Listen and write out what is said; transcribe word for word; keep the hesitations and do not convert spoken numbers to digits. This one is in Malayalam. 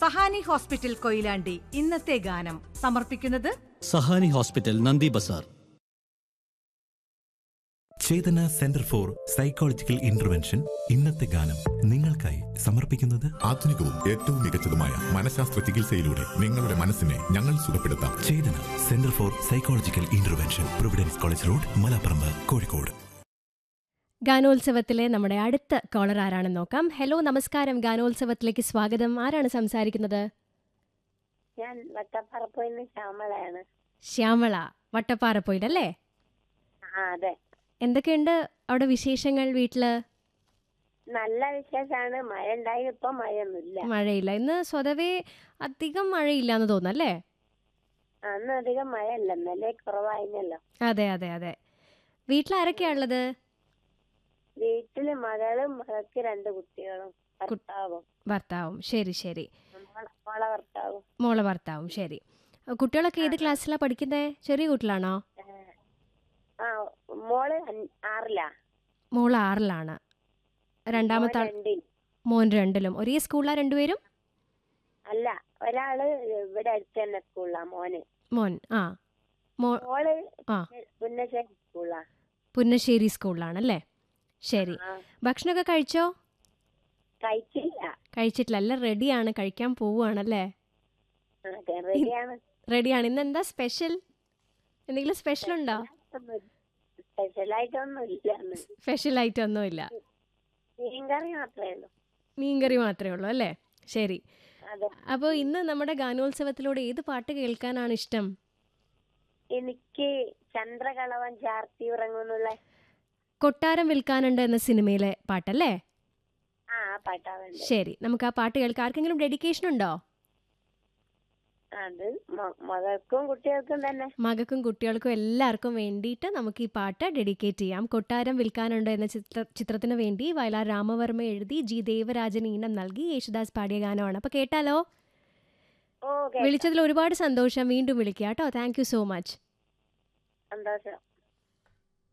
സഹാനി ഹോസ്പിറ്റൽ കൊയിലാണ്ടി ഇന്നത്തെ ഗാനം സമർപ്പിക്കുന്നത് സഹാനി ഹോസ്പിറ്റൽ നന്ദി ബസാർ. ചേതന സെന്റർ ഫോർ സൈക്കോളജിക്കൽ ഇന്റർവെൻഷൻ ഇന്നത്തെ ഗാനം നിങ്ങൾക്കായി സമർപ്പിക്കുന്നത് ആധുനികവും ഏറ്റവും മികച്ചതുമായ മനഃശാസ്ത്ര ചികിത്സയിലൂടെ നിങ്ങളുടെ മനസ്സിനെ ഞങ്ങൾ സുഖപ്പെടുത്താം. ചേതന centre for psychological intervention, Providence college road, Malaparamba, Kozhikode. ഗാനോത്സവത്തിലെ നമ്മുടെ അടുത്ത കോളർ ആരാണെന്ന് നോക്കാം. ഹലോ, നമസ്കാരം. ഗാനോത്സവത്തിലേക്ക് സ്വാഗതം. ആരാണ് സംസാരിക്കുന്നത്? ഞാൻ വട്ടപ്പാറപ്പോയിൽ ശ്യാമളയാണ്. ശ്യാമള, വട്ടപ്പാറപ്പോയിലല്ലേ? ആ അതെ. എന്തൊക്കെയുണ്ട് അവിടെ വിശേഷങ്ങൾ? വീട്ടില് നല്ല വിശേഷമാണ്. മഴ ഉണ്ടായി, ഇപ്പൊ മഴയൊന്നുമില്ല. മഴയില്ല. ഇന്ന് സ്വതവേ അധികം മഴയില്ലാന്ന് തോന്നല്ലേ? അന്ന് അധികം മഴയല്ല, ഇന്നലെ കുറവായിരുന്നല്ലോ. അതെ അതെ അതെ. വീട്ടിലാരൊക്കെയാ ഉള്ളത്? വീട്ടില് മകളും മകൾക്ക് രണ്ട് കുട്ടികളും ഭർത്താവും. ഭർത്താവും. ശരി ശരി. മോളെ ഭർത്താവും. മോളെ ഭർത്താവും. ശരി. കുട്ടികളൊക്കെ ഏത് ക്ലാസ്സിലാ പഠിക്കുന്നത്? ചെറിയ കുട്ടികളാണോ? ആ, മോള് ആറിലാ. മോള് ആറിലാണ്. രണ്ടാമത്തെ ആൾ മോൻ രണ്ടിലും. ഒരേ സ്കൂളിലാ രണ്ടുപേരും? അല്ല, ഒരാള് ഇവിടെ അടുത്ത് തന്നെ സ്കൂളിലാ. മോന് മോൻ ആ മോള് ആ പുന്നശ്ശേരി സ്കൂളിലാ. പുന്നശ്ശേരി സ്കൂളിലാണല്ലേ? ശരി. ഭക്ഷണമൊക്കെ കഴിച്ചോ? കഴിച്ചില്ല. കഴിച്ചിട്ടില്ല. എല്ലാം റെഡിയാണ്, കഴിക്കാൻ പോവുകയാണല്ലേ? റെഡിയാണ്. റെഡിയാണ്. ഇന്ന് എന്താ സ്പെഷ്യൽ? എന്തെങ്കിലും സ്പെഷ്യൽ ഉണ്ടോ? സ്പെഷ്യലായിട്ടൊന്നുമില്ല. സ്പെഷ്യൽ ആയിട്ടൊന്നുമില്ല. മീൻകറി മാത്രമേ ഉള്ളൂ. മീൻകറി മാത്രമേ ഉള്ളൂ അല്ലേ? ശരി. അപ്പോൾ ഇന്ന് നമ്മുടെ ഗാനോത്സവത്തിലൂടെ ഏത് പാട്ട് കേൾക്കാനാണ് ഇഷ്ടം? എനിക്ക് ചന്ദ്രകളവൻ ചാർത്തി ഉറങ്ങുന്നുള്ള കൊട്ടാരം വിൽക്കാനുണ്ട് എന്ന സിനിമയിലെ പാട്ടല്ലേ? ആ പാട്ടാണ്. ശരി, നമുക്ക് ആ പാട്ട് കേൾക്കാം. ആർക്കെങ്കിലും ഡെഡിക്കേഷൻ ഉണ്ടോ? അത് മകൾക്കും കുട്ടികൾക്കും തന്നെ. മകൾക്കും കുട്ടികൾക്കും എല്ലാവർക്കും വേണ്ടിയിട്ട് നമുക്ക് ഈ പാട്ട് ഡെഡിക്കേറ്റ് ചെയ്യാം. കൊട്ടാരം വിൽക്കാനുണ്ട് എന്ന ചിത്ര ചിത്രത്തിന് വേണ്ടി വയലാർ രാമവർമ്മ എഴുതി ജി ദേവരാജൻ ഈണം നൽകി യേശുദാസ് പാടിയ ഗാനമാണ്. അപ്പോൾ കേട്ടാലോ? വിളിച്ചതിൽ ഒരുപാട് സന്തോഷം. വീണ്ടും വിളിക്കാം കേട്ടോ. Thank you so much. സന്തോഷം.